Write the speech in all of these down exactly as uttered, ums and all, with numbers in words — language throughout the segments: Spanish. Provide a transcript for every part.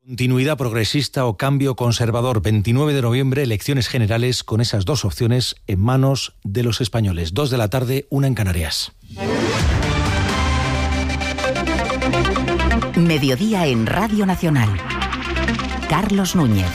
Continuidad progresista o cambio conservador. veintinueve de noviembre, elecciones generales con esas dos opciones en manos de los españoles. Dos de la tarde, una en Canarias. Mediodía en Radio Nacional. Carlos Núñez.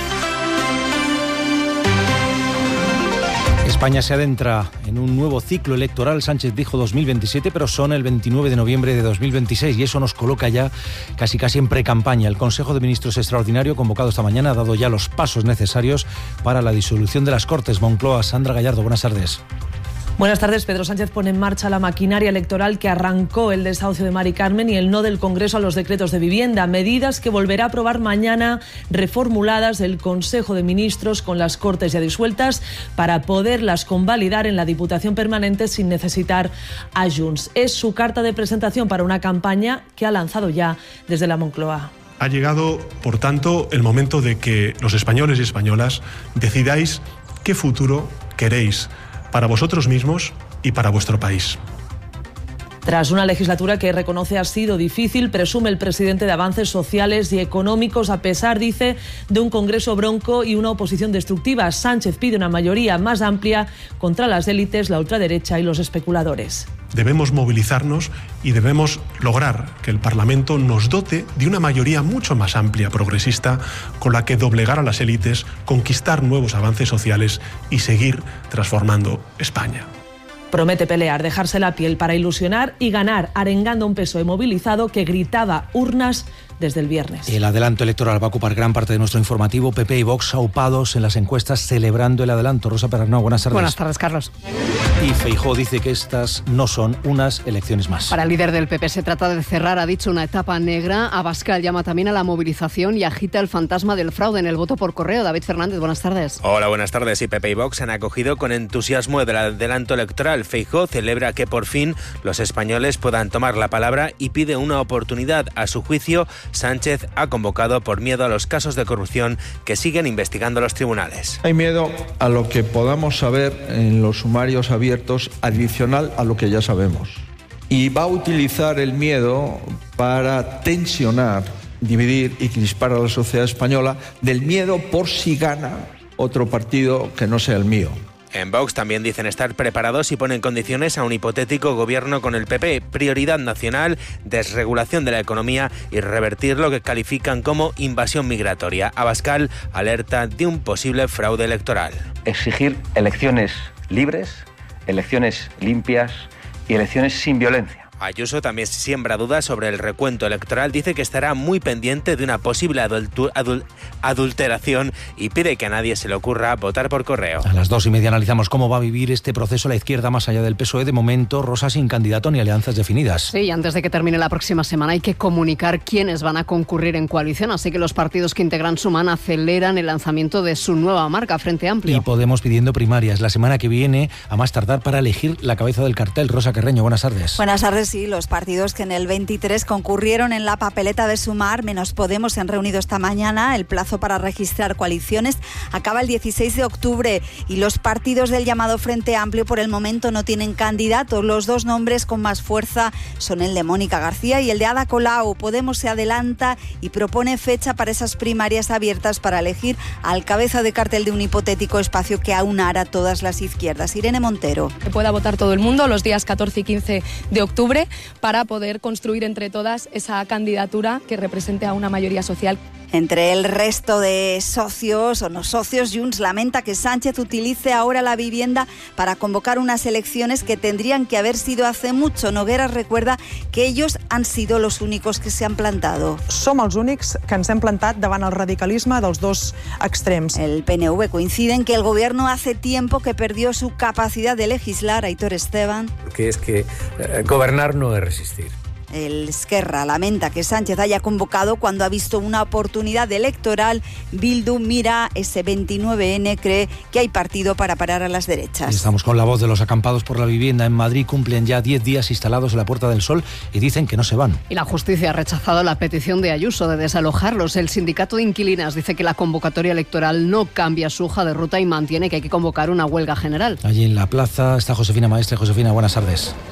España se adentra en un nuevo ciclo electoral. Sánchez dijo dos mil veintisiete, pero son el veintinueve de noviembre de dos mil veintiséis y eso nos coloca ya casi casi en precampaña. El Consejo de Ministros extraordinario convocado esta mañana ha dado ya los pasos necesarios para la disolución de las Cortes. Moncloa, Sandra Gallardo, buenas tardes. Buenas tardes. Pedro Sánchez pone en marcha la maquinaria electoral que arrancó el desahucio de Mari Carmen y el no del Congreso a los decretos de vivienda. Medidas que volverá a aprobar mañana, reformuladas del Consejo de Ministros con las Cortes ya disueltas para poderlas convalidar en la Diputación Permanente sin necesitar a Junts. Es su carta de presentación para una campaña que ha lanzado ya desde la Moncloa. Ha llegado, por tanto, el momento de que los españoles y españolas decidáis qué futuro queréis para vosotros mismos y para vuestro país. Tras una legislatura que reconoce ha sido difícil, presume el presidente de avances sociales y económicos, a pesar, dice, de un Congreso bronco y una oposición destructiva. Sánchez pide una mayoría más amplia contra las élites, la ultraderecha y los especuladores. Debemos movilizarnos y debemos lograr que el Parlamento nos dote de una mayoría mucho más amplia, progresista, con la que doblegar a las élites, conquistar nuevos avances sociales y seguir transformando España. Promete pelear, dejarse la piel para ilusionar y ganar, arengando a un P S O E movilizado que gritaba urnas desde el viernes. El adelanto electoral va a ocupar gran parte de nuestro informativo. P P y Vox aupados en las encuestas celebrando el adelanto. Rosa Perarnau, buenas tardes. Buenas tardes, Carlos. Y Feijóo dice que estas no son unas elecciones más. Para el líder del P P se trata de cerrar, ha dicho, una etapa negra. Abascal llama también a la movilización y agita el fantasma del fraude en el voto por correo. David Fernández, buenas tardes. Hola, buenas tardes. Y P P y Vox han acogido con entusiasmo el adelanto electoral. Feijóo celebra que por fin los españoles puedan tomar la palabra y pide una oportunidad. A su juicio, Sánchez ha convocado por miedo a los casos de corrupción que siguen investigando los tribunales. Hay miedo a lo que podamos saber en los sumarios abiertos, adicional a lo que ya sabemos. Y va a utilizar el miedo para tensionar, dividir y crispar a la sociedad española, del miedo por si gana otro partido que no sea el mío. En Vox también dicen estar preparados y ponen condiciones a un hipotético gobierno con el P P. Prioridad nacional, desregulación de la economía y revertir lo que califican como invasión migratoria. Abascal alerta de un posible fraude electoral. Exigir elecciones libres, elecciones limpias y elecciones sin violencia. Ayuso también siembra dudas sobre el recuento electoral, dice que estará muy pendiente de una posible adultu- adul- adulteración y pide que a nadie se le ocurra votar por correo. A las dos y media analizamos cómo va a vivir este proceso la izquierda más allá del P S O E. De momento, Rosa, sin candidato ni alianzas definidas. Sí, y antes de que termine la próxima semana hay que comunicar quiénes van a concurrir en coalición, así que los partidos que integran Sumar aceleran el lanzamiento de su nueva marca, Frente Amplio. Y Podemos pidiendo primarias la semana que viene, a más tardar, para elegir la cabeza del cartel. Rosa Carreño, buenas tardes. Buenas tardes. Sí, los partidos que en el veintitrés concurrieron en la papeleta de Sumar, menos Podemos, se han reunido esta mañana. El plazo para registrar coaliciones acaba el dieciséis de octubre y los partidos del llamado Frente Amplio por el momento no tienen candidatos. Los dos nombres con más fuerza son el de Mónica García y el de Ada Colau. Podemos se adelanta y propone fecha para esas primarias abiertas para elegir al cabeza de cartel de un hipotético espacio que aunara todas las izquierdas. Irene Montero. Que pueda votar todo el mundo los días catorce y quince de octubre para poder construir entre todas esa candidatura que represente a una mayoría social. Entre el resto de socios o no socios, Junts lamenta que Sánchez utilice ahora la vivienda para convocar unas elecciones que tendrían que haber sido hace mucho. Nogueras recuerda que ellos han sido los únicos que se han plantado. Som els únics que ens hem plantat davant el radicalisme dels dos extrems. El P N V coincide en que el gobierno hace tiempo que perdió su capacidad de legislar. Aitor Esteban. Que es que eh, gobernar no es resistir. El Esquerra lamenta que Sánchez haya convocado cuando ha visto una oportunidad electoral. Bildu mira ese veintinueve ene, cree que hay partido para parar a las derechas. Estamos con la voz de los acampados por la vivienda. En Madrid cumplen ya diez días instalados en la Puerta del Sol y dicen que no se van. Y la justicia ha rechazado la petición de Ayuso de desalojarlos. El sindicato de inquilinas dice que la convocatoria electoral no cambia su hoja de ruta y mantiene que hay que convocar una huelga general. Allí en la plaza está Josefina Maestre. Josefina, buenas tardes.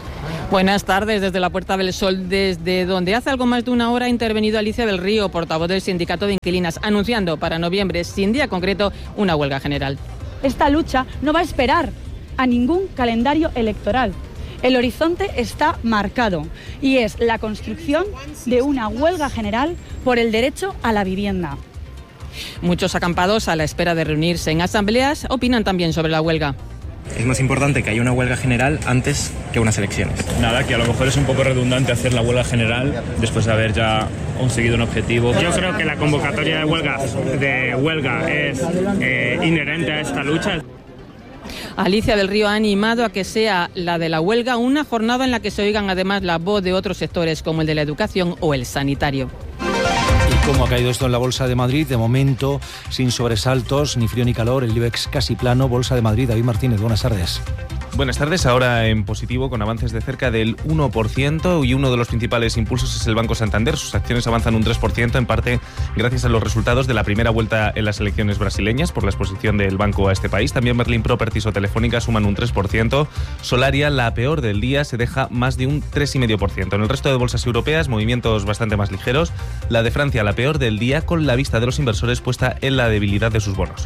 Buenas tardes desde la Puerta del Sol, desde donde hace algo más de una hora ha intervenido Alicia del Río, portavoz del Sindicato de Inquilinas, anunciando para noviembre, sin día concreto, una huelga general. Esta lucha no va a esperar a ningún calendario electoral. El horizonte está marcado y es la construcción de una huelga general por el derecho a la vivienda. Muchos acampados, a la espera de reunirse en asambleas, opinan también sobre la huelga. Es más importante que haya una huelga general antes que unas elecciones. Nada, que a lo mejor es un poco redundante hacer la huelga general después de haber ya conseguido un objetivo. Yo creo que la convocatoria de huelgas de huelga es eh, inherente a esta lucha. Alicia del Río ha animado a que sea la de la huelga una jornada en la que se oigan además la voz de otros sectores como el de la educación o el sanitario. ¿Cómo ha caído esto en la Bolsa de Madrid? De momento, sin sobresaltos, ni frío ni calor, el IBEX casi plano. Bolsa de Madrid, David Martínez, buenas tardes. Buenas tardes, ahora en positivo con avances de cerca del uno por ciento y uno de los principales impulsos es el Banco Santander. Sus acciones avanzan un tres por ciento, en parte gracias a los resultados de la primera vuelta en las elecciones brasileñas por la exposición del banco a este país. También Berlin Properties o Telefónica suman un tres por ciento. Solaria, la peor del día, se deja más de un tres coma cinco por ciento. En el resto de bolsas europeas, movimientos bastante más ligeros. La de Francia, la peor del día, con la vista de los inversores puesta en la debilidad de sus bonos.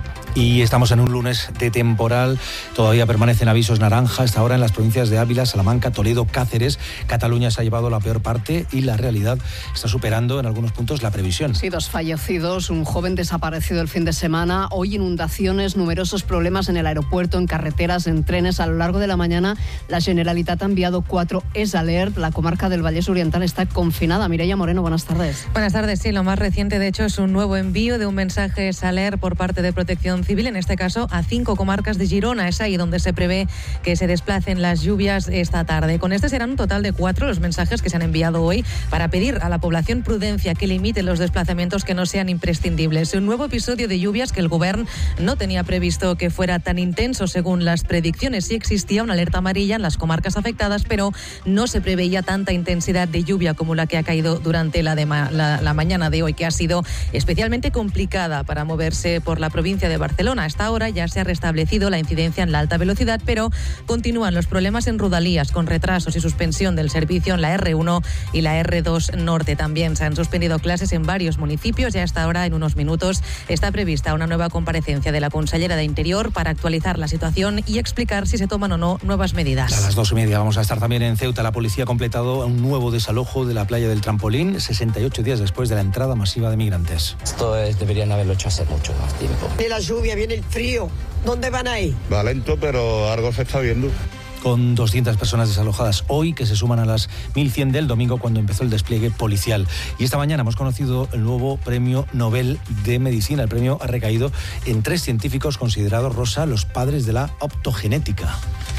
Y estamos en un lunes de temporal, todavía permanecen avisos naranja hasta ahora en las provincias de Ávila, Salamanca, Toledo, Cáceres. Cataluña se ha llevado la peor parte y la realidad está superando en algunos puntos la previsión. Sí, dos fallecidos, un joven desaparecido el fin de semana, hoy inundaciones, numerosos problemas en el aeropuerto, en carreteras, en trenes. A lo largo de la mañana la Generalitat ha enviado cuatro es alert. La comarca del Vallés Oriental está confinada. Mireia Moreno, buenas tardes. Buenas tardes, sí, lo más reciente de hecho es un nuevo envío de un mensaje es alert por parte de Protección Civil, en este caso a cinco comarcas de Girona. Es ahí donde se prevé que se desplacen las lluvias esta tarde. Con este serán un total de cuatro los mensajes que se han enviado hoy para pedir a la población prudencia, que limite los desplazamientos que no sean imprescindibles. Un nuevo episodio de lluvias que el Govern no tenía previsto que fuera tan intenso según las predicciones. Sí existía una alerta amarilla en las comarcas afectadas, pero no se preveía tanta intensidad de lluvia como la que ha caído durante la, de ma- la, la mañana de hoy, que ha sido especialmente complicada para moverse por la provincia de Barcelona. Hasta ahora ya se ha restablecido la incidencia en la alta velocidad, pero continúan los problemas en Rodalías, con retrasos y suspensión del servicio en la erre uno y la erre dos Norte. También se han suspendido clases en varios municipios y hasta ahora, en unos minutos, está prevista una nueva comparecencia de la consellera de Interior para actualizar la situación y explicar si se toman o no nuevas medidas. A las dos y media vamos a estar también en Ceuta. La policía ha completado un nuevo desalojo de la playa del Trampolín, sesenta y ocho días después de la entrada masiva de migrantes. Esto es, deberían haberlo hecho hace mucho más tiempo. Viene la lluvia, viene el frío. ¿Dónde van a ir? Va lento, pero algo se está viendo. Con doscientas personas desalojadas hoy, que se suman a las mil cien del domingo, cuando empezó el despliegue policial. Y esta mañana hemos conocido el nuevo Premio Nobel de Medicina. El premio ha recaído en tres científicos considerados, Rosa, los padres de la optogenética.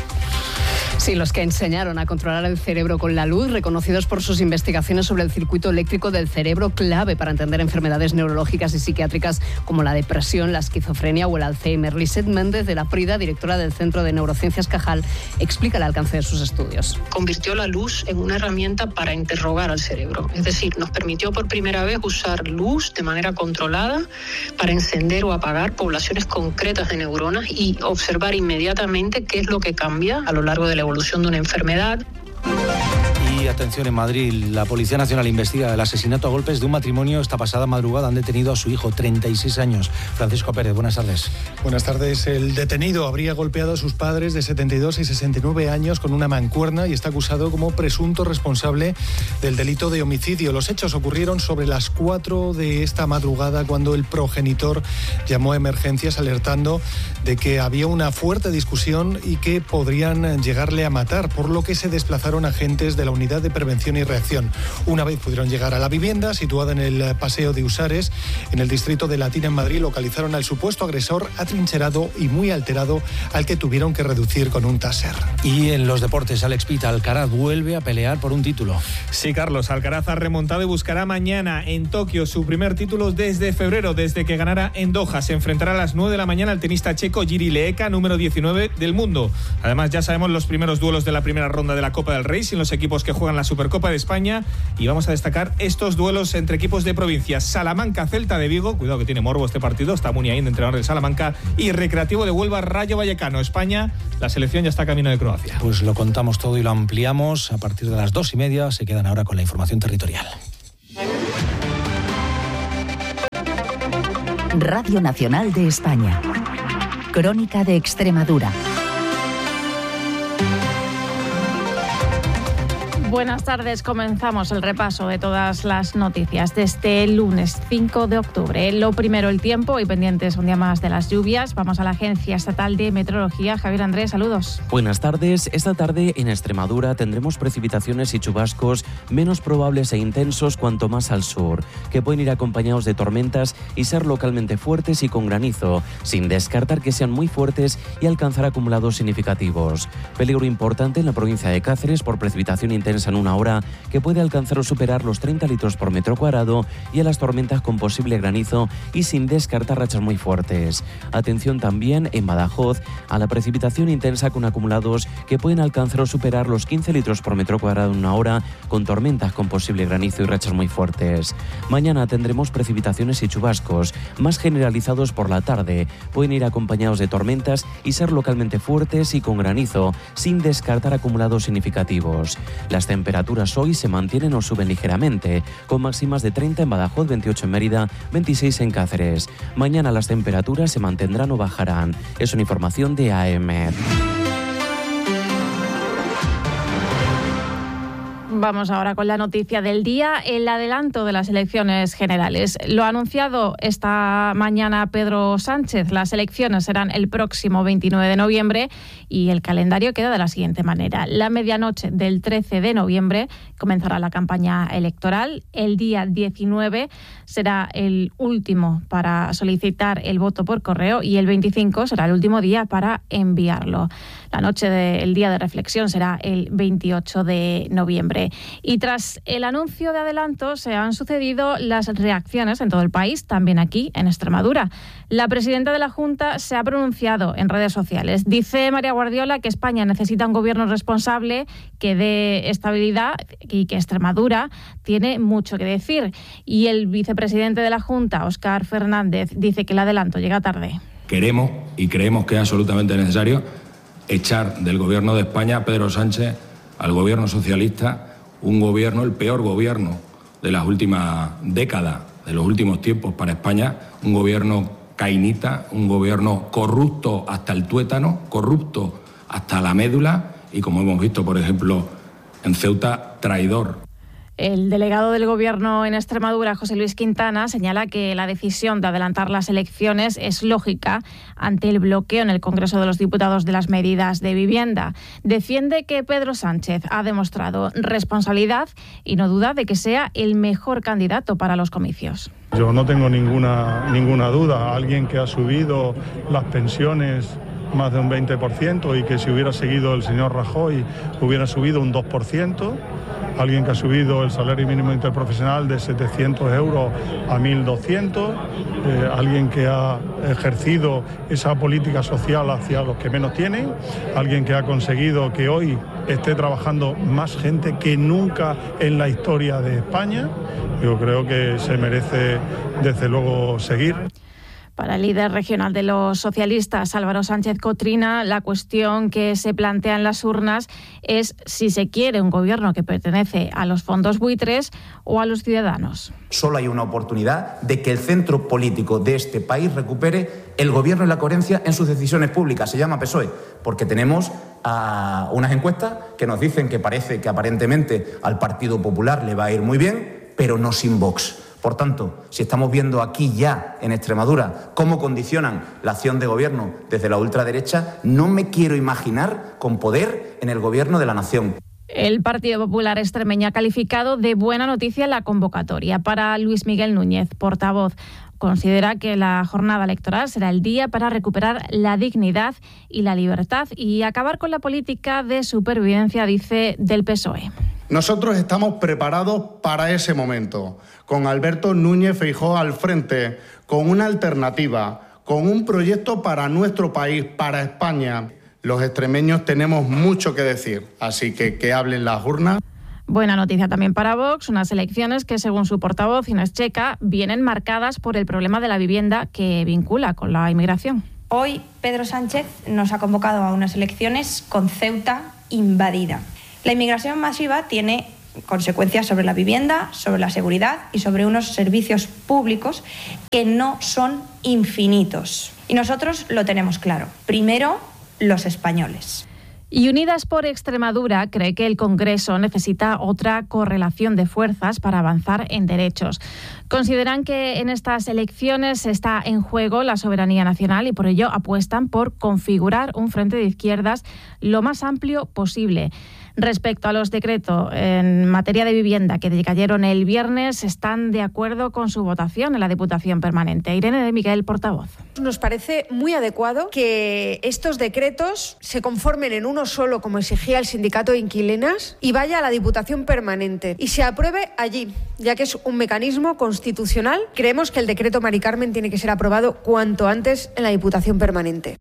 Sí, los que enseñaron a controlar el cerebro con la luz, reconocidos por sus investigaciones sobre el circuito eléctrico del cerebro, clave para entender enfermedades neurológicas y psiquiátricas como la depresión, la esquizofrenia o el Alzheimer. Lisette Méndez, de la Prida, directora del Centro de Neurociencias Cajal, explica el alcance de sus estudios. Convirtió la luz en una herramienta para interrogar al cerebro. Es decir, nos permitió por primera vez usar luz de manera controlada para encender o apagar poblaciones concretas de neuronas y observar inmediatamente qué es lo que cambia a lo largo de la evolución de una enfermedad. Y atención, en Madrid, la Policía Nacional investiga el asesinato a golpes de un matrimonio. Esta pasada madrugada han detenido a su hijo, treinta y seis años. Francisco Pérez, buenas tardes. Buenas tardes. El detenido habría golpeado a sus padres de setenta y dos y sesenta y nueve años con una mancuerna y está acusado como presunto responsable del delito de homicidio. Los hechos ocurrieron sobre las cuatro de esta madrugada, cuando el progenitor llamó a emergencias alertando de que había una fuerte discusión y que podrían llegarle a matar, por lo que se desplazaron agentes de la unidad de prevención y reacción. Una vez pudieron llegar a la vivienda, situada en el Paseo de Usares, en el distrito de Latina, en Madrid, localizaron al supuesto agresor atrincherado y muy alterado, al que tuvieron que reducir con un taser. Y en los deportes, Alex Pita, Alcaraz vuelve a pelear por un título. Sí, Carlos, Alcaraz ha remontado y buscará mañana en Tokio su primer título desde febrero, desde que ganara en Doha. Se enfrentará a las nueve de la mañana al tenista checo Jiří Lehecka, número diecinueve del mundo. Además, ya sabemos los primeros duelos de la primera ronda de la Copa del Rey, sin los equipos que juegan juegan la Supercopa de España y vamos a destacar estos duelos entre equipos de provincias. Salamanca-Celta de Vigo, cuidado que tiene morbo este partido, está Muniain, entrenador del Salamanca, y Recreativo de Huelva, Rayo Vallecano. España, la selección ya está camino de Croacia. Pues lo contamos todo y lo ampliamos a partir de las dos y media. Se quedan ahora con la información territorial. Radio Nacional de España. Crónica de Extremadura. Buenas tardes, comenzamos el repaso de todas las noticias de este lunes cinco de octubre. Lo primero, el tiempo y pendientes un día más de las lluvias. Vamos a la Agencia Estatal de Meteorología. Javier Andrés, saludos. Buenas tardes. Esta tarde en Extremadura tendremos precipitaciones y chubascos menos probables e intensos cuanto más al sur, que pueden ir acompañados de tormentas y ser localmente fuertes y con granizo, sin descartar que sean muy fuertes y alcanzar acumulados significativos. Peligro importante en la provincia de Cáceres por precipitación intensa en una hora que puede alcanzar o superar los treinta litros por metro cuadrado, y a las tormentas con posible granizo y sin descartar rachas muy fuertes. Atención también en Badajoz a la precipitación intensa con acumulados que pueden alcanzar o superar los quince litros por metro cuadrado en una hora, con tormentas con posible granizo y rachas muy fuertes. Mañana tendremos precipitaciones y chubascos más generalizados por la tarde. Pueden ir acompañados de tormentas y ser localmente fuertes y con granizo, sin descartar acumulados significativos. Las temperaturas hoy se mantienen o suben ligeramente, con máximas de treinta en Badajoz, veintiocho en Mérida, veintiséis en Cáceres. Mañana las temperaturas se mantendrán o bajarán. Es una información de A E M E D. Vamos ahora con la noticia del día, el adelanto de las elecciones generales. Lo ha anunciado esta mañana Pedro Sánchez. Las elecciones serán el próximo veintinueve de noviembre y el calendario queda de la siguiente manera. La medianoche del trece de noviembre comenzará la campaña electoral. El día diecinueve será el último para solicitar el voto por correo y el veinticinco será el último día para enviarlo. La noche del día de reflexión será el veintiocho de noviembre. Y tras el anuncio de adelanto se han sucedido las reacciones en todo el país, también aquí en Extremadura. La presidenta de la Junta se ha pronunciado en redes sociales. Dice María Guardiola que España necesita un gobierno responsable que dé estabilidad y que Extremadura tiene mucho que decir. Y el vicepresidente de la Junta, Óscar Fernández, dice que el adelanto llega tarde. Queremos y creemos que es absolutamente necesario echar del gobierno de España a Pedro Sánchez, al gobierno socialista, un gobierno, el peor gobierno de las últimas décadas, de los últimos tiempos para España, un gobierno cainita, un gobierno corrupto hasta el tuétano, corrupto hasta la médula y, como hemos visto, por ejemplo, en Ceuta, traidor. El delegado del Gobierno en Extremadura, José Luis Quintana, señala que la decisión de adelantar las elecciones es lógica ante el bloqueo en el Congreso de los Diputados de las medidas de vivienda. Defiende que Pedro Sánchez ha demostrado responsabilidad y no duda de que sea el mejor candidato para los comicios. Yo no tengo ninguna, ninguna duda. Alguien que ha subido las pensiones más de un veinte por ciento y que si hubiera seguido el señor Rajoy hubiera subido un dos por ciento. Alguien que ha subido el salario mínimo interprofesional de setecientos euros a mil doscientos, eh, alguien que ha ejercido esa política social hacia los que menos tienen, alguien que ha conseguido que hoy esté trabajando más gente que nunca en la historia de España. Yo creo que se merece desde luego seguir. Para el líder regional de los socialistas, Álvaro Sánchez Cotrina, la cuestión que se plantea en las urnas es si se quiere un gobierno que pertenece a los fondos buitres o a los ciudadanos. Solo hay una oportunidad de que el centro político de este país recupere el gobierno y la coherencia en sus decisiones públicas. Se llama P S O E, porque tenemos a unas encuestas que nos dicen que parece que aparentemente al Partido Popular le va a ir muy bien, pero no sin Vox. Por tanto, si estamos viendo aquí ya en Extremadura cómo condicionan la acción de gobierno desde la ultraderecha, no me quiero imaginar con poder en el gobierno de la nación. El Partido Popular extremeño ha calificado de buena noticia la convocatoria. Para Luis Miguel Núñez, portavoz, considera que la jornada electoral será el día para recuperar la dignidad y la libertad y acabar con la política de supervivencia, dice, del P S O E. Nosotros estamos preparados para ese momento, con Alberto Núñez Feijóo al frente, con una alternativa, con un proyecto para nuestro país, para España. Los extremeños tenemos mucho que decir, así que que hablen las urnas. Buena noticia también para Vox, unas elecciones que, según su portavoz Inés Checa, vienen marcadas por el problema de la vivienda que vincula con la inmigración. Hoy Pedro Sánchez nos ha convocado a unas elecciones con Ceuta invadida. La inmigración masiva tiene consecuencias sobre la vivienda, sobre la seguridad y sobre unos servicios públicos que no son infinitos. Y nosotros lo tenemos claro. Primero, los españoles. Y Unidas por Extremadura cree que el Congreso necesita otra correlación de fuerzas para avanzar en derechos. Consideran que en estas elecciones está en juego la soberanía nacional y por ello apuestan por configurar un frente de izquierdas lo más amplio posible. Respecto a los decretos en materia de vivienda que cayeron el viernes, están de acuerdo con su votación en la Diputación Permanente. Irene de Miguel, portavoz. Nos parece muy adecuado que estos decretos se conformen en uno solo, como exigía el sindicato de inquilinas, y vaya a la Diputación Permanente y se apruebe allí, ya que es un mecanismo constitucional. Creemos que el decreto Mari Carmen tiene que ser aprobado cuanto antes en la Diputación Permanente.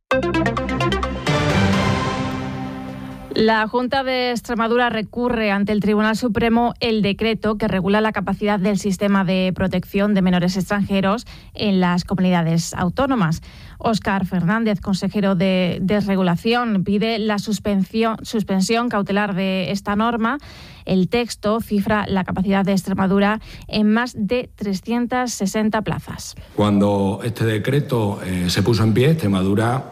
La Junta de Extremadura recurre ante el Tribunal Supremo el decreto que regula la capacidad del sistema de protección de menores extranjeros en las comunidades autónomas. Óscar Fernández, consejero de Desregulación, pide la suspensión, suspensión cautelar de esta norma. El texto cifra la capacidad de Extremadura en más de trescientas sesenta plazas. Cuando este decreto eh, se puso en pie, Extremadura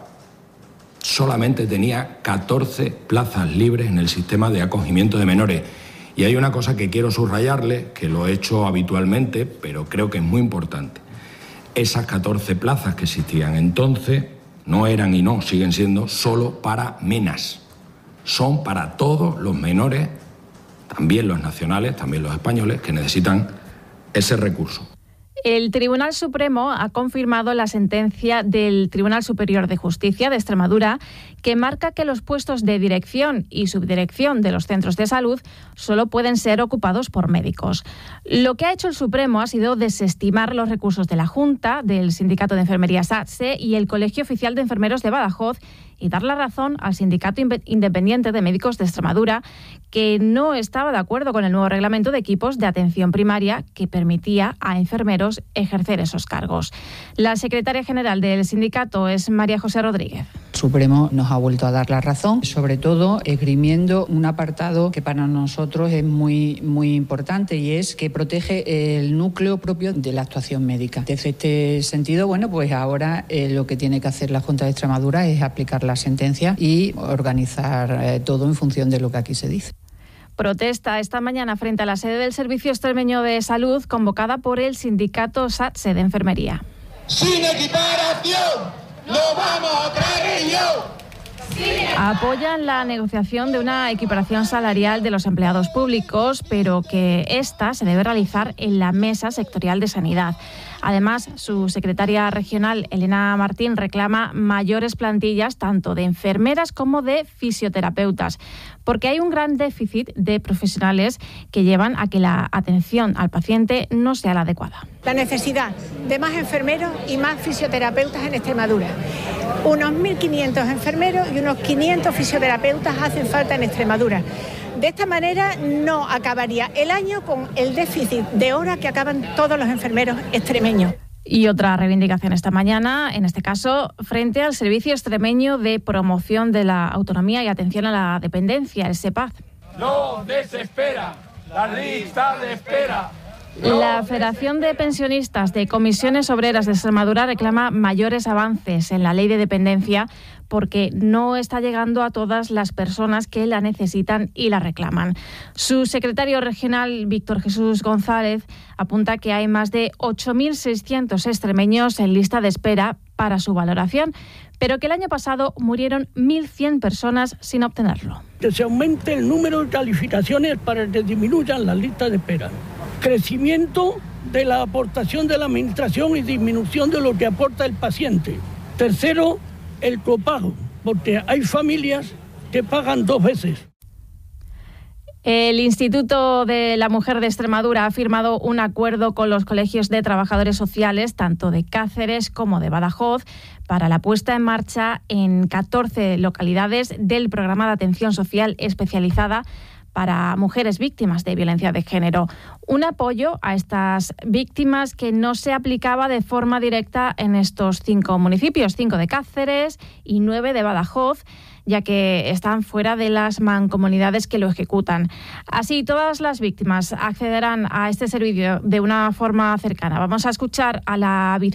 solamente tenía catorce plazas libres en el sistema de acogimiento de menores. Y hay una cosa que quiero subrayarle, que lo he hecho habitualmente, pero creo que es muy importante. Esas catorce plazas que existían entonces no eran y no siguen siendo solo para menas. Son para todos los menores, también los nacionales, también los españoles, que necesitan ese recurso. El Tribunal Supremo ha confirmado la sentencia del Tribunal Superior de Justicia de Extremadura que marca que los puestos de dirección y subdirección de los centros de salud solo pueden ser ocupados por médicos. Lo que ha hecho el Supremo ha sido desestimar los recursos de la Junta, del Sindicato de Enfermería SATSE y el Colegio Oficial de Enfermeros de Badajoz y dar la razón al Sindicato Independiente de Médicos de Extremadura, que no estaba de acuerdo con el nuevo reglamento de equipos de atención primaria que permitía a enfermeros ejercer esos cargos. La secretaria general del sindicato es María José Rodríguez. El Supremo nos ha vuelto a dar la razón, sobre todo esgrimiendo un apartado que para nosotros es muy, muy importante y es que protege el núcleo propio de la actuación médica. Desde este sentido, bueno, pues ahora eh, lo que tiene que hacer la Junta de Extremadura es aplicar la sentencia y organizar eh, todo en función de lo que aquí se dice. Protesta esta mañana frente a la sede del Servicio Extremeño de Salud convocada por el sindicato SATSE de Enfermería. Sin equiparación, no vamos a traer yo. Apoyan la negociación de una equiparación salarial de los empleados públicos, pero que esta se debe realizar en la Mesa Sectorial de Sanidad. Además, su secretaria regional, Elena Martín, reclama mayores plantillas tanto de enfermeras como de fisioterapeutas, porque hay un gran déficit de profesionales que llevan a que la atención al paciente no sea la adecuada. La necesidad de más enfermeros y más fisioterapeutas en Extremadura. Unos mil quinientos enfermeros y unos quinientos fisioterapeutas hacen falta en Extremadura. De esta manera no acabaría el año con el déficit de horas que acaban todos los enfermeros extremeños. Y otra reivindicación esta mañana, en este caso, frente al Servicio Extremeño de Promoción de la Autonomía y Atención a la Dependencia, el SEPAD. No desespera, la lista de espera. La Federación de Pensionistas de Comisiones Obreras de Extremadura reclama mayores avances en la ley de dependencia porque no está llegando a todas las personas que la necesitan y la reclaman. Su secretario regional, Víctor Jesús González, apunta que hay más de ocho mil seiscientos extremeños en lista de espera para su valoración, pero que el año pasado murieron mil cien personas sin obtenerlo. Que se aumente el número de calificaciones para que disminuyan las listas de espera. Crecimiento de la aportación de la administración y disminución de lo que aporta el paciente. Tercero, el copago, porque hay familias que pagan dos veces. El Instituto de la Mujer de Extremadura ha firmado un acuerdo con los colegios de trabajadores sociales, tanto de Cáceres como de Badajoz, para la puesta en marcha en catorce localidades del programa de atención social especializada para mujeres víctimas de violencia de género. Un apoyo a estas víctimas que no se aplicaba de forma directa en estos cinco municipios, cinco de Cáceres y nueve de Badajoz, ya que están fuera de las mancomunidades que lo ejecutan. Así, todas las víctimas accederán a este servicio de una forma cercana. Vamos a escuchar a la